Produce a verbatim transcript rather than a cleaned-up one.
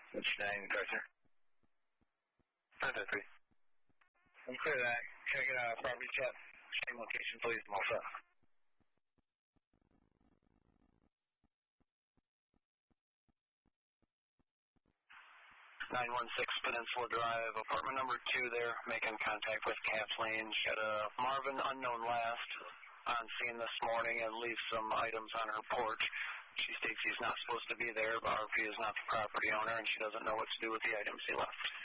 That's nine, Arthur. nine nine three. I'm clear of that. Can I get a property check? Same location, please. I'm all set. nine one six Peninsula Drive, apartment number two there, making contact with Kathleen. She had a Marvin unknown last on scene this morning and leaves some items on her porch. She states he's not supposed to be there, but R P is not the property owner, and she doesn't know what to do with the items he left.